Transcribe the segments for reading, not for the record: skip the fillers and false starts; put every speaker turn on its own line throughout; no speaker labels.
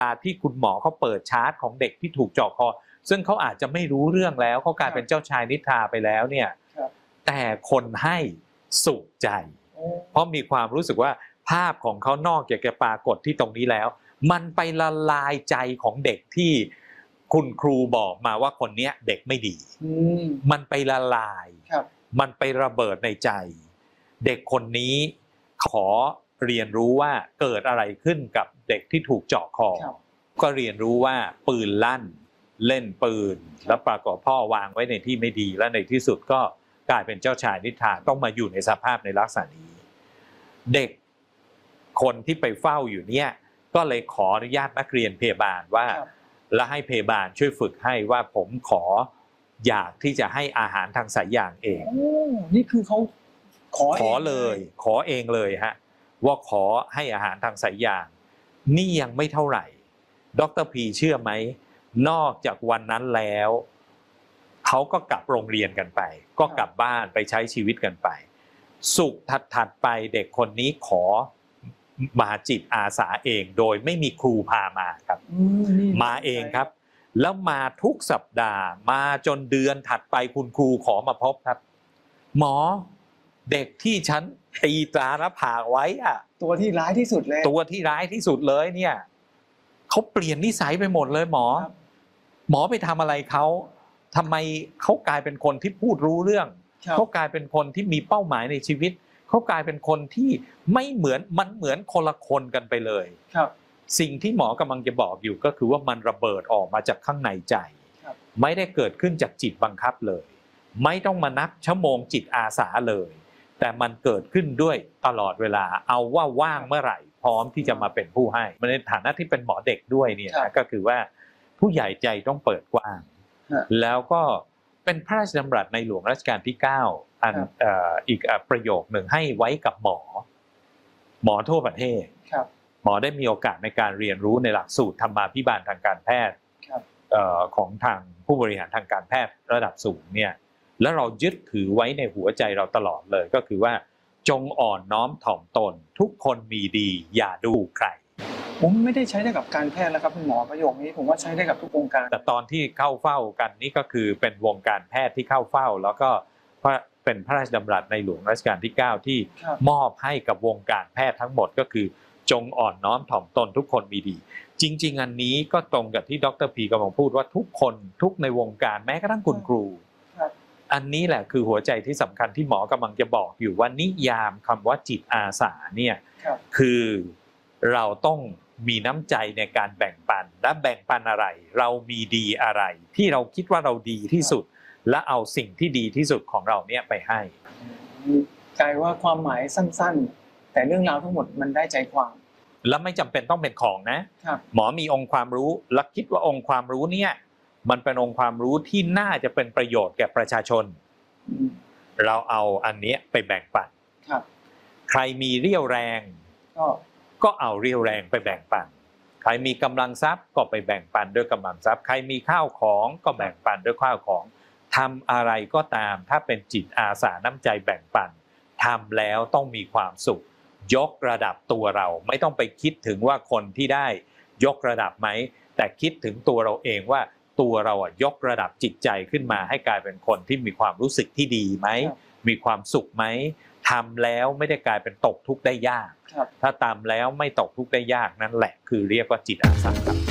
ที่คุณหมอเขาเปิดชาร์ตของเด็กที่ถูกเจาะคอซึ่งเขาอาจจะไม่รู้เรื่องแล้วเขากลายเป็นเจ้าชายนิทราไปแล้วเนี่ยแต่คนให้สุขใจเพราะมีความรู้สึกว่าภาพของเขานอกจากจะปรากฏที่ตรงนี้แล้วมันไปละลายใจของเด็กที่คุณครูบอกมาว่าคนนี้เด็กไม่ดีมันไปละลายมันไประเบิดในใจเด็กคนนี้ขอเรียนรู้ว่าเกิดอะไรขึ้นกับเด็กที่ถูกเจาะคอก็เรียนรู้ว่าปืนลั่นเล่นปืนแล้วปรากฏพ่อวางไว้ในที่ไม่ดีและในที่สุดก็กลายเป็นเจ้าชายนิทราต้องมาอยู่ในสภาพในลักษณะนี้เด็กคนที่ไปเฝ้าอยู่เนี่ยก็เลยขออนุญาตนักเรียนพยาบาลว่าและให้พยาบาลช่วยฝึกให้ว่าผมอยากที่จะให้อาหารทางสายยางเอง
นี่คือเขาขอ
เลยขอเองเลยฮะว่าขอให้อาหารทางสายยางนี่ยังไม่เท่าไหร่ดร.พีเชื่อไหมนอกจากวันนั้นแล้วเขาก็กลับโรงเรียนกันไปก็กลับบ้านไปใช้ชีวิตกันไปสุขถัดไปเด็กคนนี้ขอมาจิตอาสาเองโดยไม่มีครูพามาครับมาเองครับแล้วมาทุกสัปดาห์มาจนเดือนถัดไปคุณครูขอมาพบครับหมอเด็กที่ฉันตีตราหน้าผากไว้อะ
ตัวที่ร้ายที่สุดเลย
ตัวที่ร้ายที่สุดเลยเนี่ยเขาเปลี่ยนนิสัยไปหมดเลยหมอไปทำอะไรเขาทำไมเขากลายเป็นคนที่พูดรู้เรื่องเขากลายเป็นคนที่มีเป้าหมายในชีวิตเขากลายเป็นคนที่ไม่เหมือนมันเหมือนคนละคนกันไปเลยสิ่งที่หมอกำลังจะบอกอยู่ก็คือว่ามันระเบิดออกมาจากข้างในใจไม่ได้เกิดขึ้นจากจิตบังคับเลยไม่ต้องมานับชั่วโมงจิตอาสาเลยแต่มันเกิดขึ้นด้วยตลอดเวลาเอาว่าว่างเมื่อไหร่พร้อมที่จะมาเป็นผู้ให้ในฐานะที่เป็นหมอเด็กด้วยเนี่ยนะก็คือว่าผู้ใหญ่ใจต้องเปิดกว้างแล้วก็เป็นพระราชดำรัสในหลวงรัชกาลที่9อันอีกประโยคหนึ่งให้ไว้กับหมอทั่วประเทศหมอได้มีโอกาสในการเรียนรู้ในหลักสูตรธรรมาภิบาลทางการแพทย์ของทางผู้บริหารทางการแพทย์ระดับสูงเนี่ยแล้วเรายึดถือไว้ในหัวใจเราตลอดเลยก็คือว่าจงอ่อนน้อมถ่อมตนทุกคนมีดีอย่าดูใคร
ผมไม่ได้ใช้ได้กับการแพทย์แล้วครับคุณหมอประโยคนี้ผมว่าใช้ได้กับทุกวงการ
แต่ตอนที่เข้าเฝ้ากันนี่ก็คือเป็นวงการแพทย์ที่เข้าเฝ้าแล้วก็เป็นพระราชดำรัสในหลวงรัชกาลที่9ที่มอบให้กับวงการแพทย์ทั้งหมดก็คือจงอ่อนน้อมถ่อมตนทุกคนมีดีจริงๆอันนี้ก็ตรงกับที่ดร.พีกำลังพูดว่าทุกคนทุกในวงการแม้กระทั่งคุณครูอันนี้แหละคือหัวใจที่สำคัญที่หมอกำลังจะบอกอยู่ว่านิยามคำว่าจิตอาสาเนี่ยคือเราต้องมีน้ำใจในการแบ่งปันและแบ่งปันอะไรเรามีดีอะไรที่เราคิดว่าเราดีที่สุดและเอาสิ่งที่ดีที่สุดของเราเนี่ยไปให้
กลายว่าความหมายสั้นๆแต่เรื่องราวทั้งหมดมันได้ใจความ
และไม่จำเป็นต้องเป็นของนะหมอมีองค์ความรู้และคิดว่าองค์ความรู้เนี่ยมันเป็นองค์ความรู้ที่น่าจะเป็นประโยชน์แก่ประชาชนเราเอาอันนี้ไปแบ่งปันใครมีเรี่ยวแรงก็เอาเรี่ยวแรงไปแบ่งปันใครมีกำลังทรัพย์ก็ไปแบ่งปันด้วยกำลังทรัพย์ใครมีข้าวของก็แบ่งปันด้วยข้าวของทำอะไรก็ตามถ้าเป็นจิตอาสาน้ำใจแบ่งปันทำแล้วต้องมีความสุขยกระดับตัวเราไม่ต้องไปคิดถึงว่าคนที่ได้ยกระดับไหมแต่คิดถึงตัวเราเองว่าตัวเรายกระดับจิตใจขึ้นมาให้กลายเป็นคนที่มีความรู้สึกที่ดีไหมมีความสุขไหมทำแล้วไม่ได้กลายเป็นตกทุกข์ได้ยากถ้าทำแล้วไม่ตกทุกข์ได้ยากนั่นแหละคือเรียกว่าจิตอาสาครับ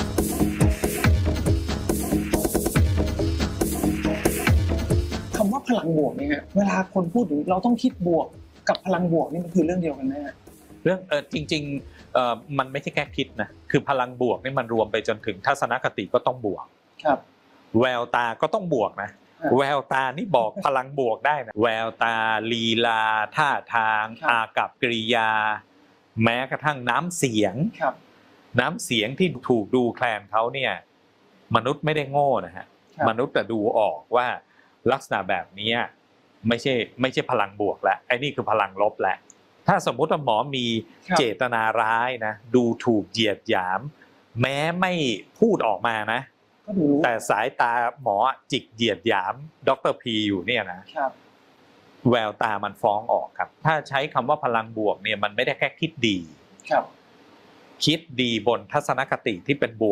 คำว่าพลังบวกนี่ฮะเวลาคนพูดถึงเราต้องคิดบวกกับพลังบวกนี่มันคือเรื่องเดียวกันไหมฮะ
เรื่องจริงๆมันไม่ใช่แค่คิดนะคือพลังบวกนี่มันรวมไปจนถึงทัศนคติก็ต้องบวกแววตาก็ต้องบวกนะแววตานี่บอกพลังบวกได้นะแววตาลีลาท่าทางอากัปกิริยาแม้กระทั่งน้ำเสียงที่ถูกดูแคลนเขาเนี่ยมนุษย์ไม่ได้โง่นะฮะมนุษย์แต่ดูออกว่าลักษณะแบบนี้ไม่ใช่พลังบวกแล้วไอ้นี่คือพลังลบแล้วถ้าสมมุติว่าหมอมีเจตนาร้ายนะดูถูกเหยียดหยามแม้ไม่พูดออกมานะแต่สายตาหมอจิกเหยียดหยามดร.พีอยู่เนี่ยนะแววตามันฟ้องออกครับถ้าใช้คำว่าพลังบวกเนี่ยมันไม่ได้แค่คิดดีคิดดีบนทัศนคติที่เป็นบวก